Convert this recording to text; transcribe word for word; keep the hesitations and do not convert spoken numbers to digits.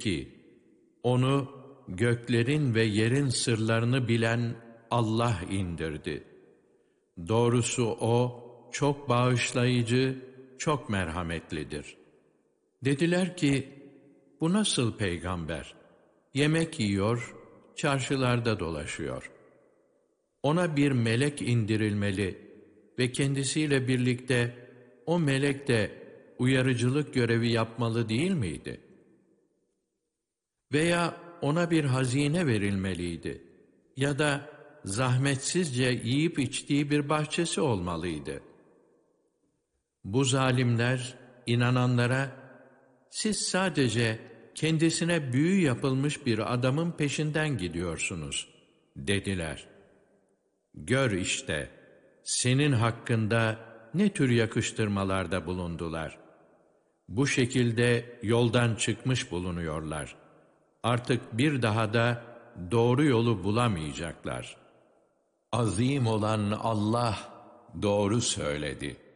ki, onu göklerin ve yerin sırlarını bilen Allah indirdi. Doğrusu O, çok bağışlayıcı, çok merhametlidir. Dediler ki, bu nasıl peygamber? Yemek yiyor, çarşılarda dolaşıyor. Ona bir melek indirilmeli ve kendisiyle birlikte o melek de uyarıcılık görevi yapmalı değil miydi? Veya ona bir hazine verilmeliydi ya da zahmetsizce yiyip içtiği bir bahçesi olmalıydı. Bu zalimler inananlara, siz sadece kendisine büyü yapılmış bir adamın peşinden gidiyorsunuz dediler. Gör işte, senin hakkında ne tür yakıştırmalarda bulundular. Bu şekilde yoldan çıkmış bulunuyorlar. Artık bir daha da doğru yolu bulamayacaklar. Azim olan Allah doğru söyledi.